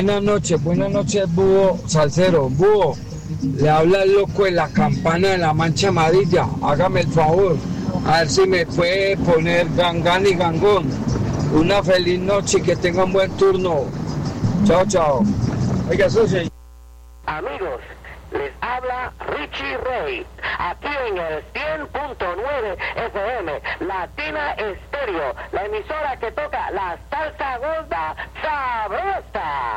buenas noches, Búho Salsero. Búho, le habla el loco de la campana de la Mancha Amarilla. Hágame el favor, a ver si me puede poner Gangán y Gangón. Una feliz noche y que tenga un buen turno. Chao, chao. Oiga, socio. Amigos, les habla Richie Ray, aquí en el 100.9 FM, Latina Estéreo, la emisora que toca la salsa gorda sabrosa.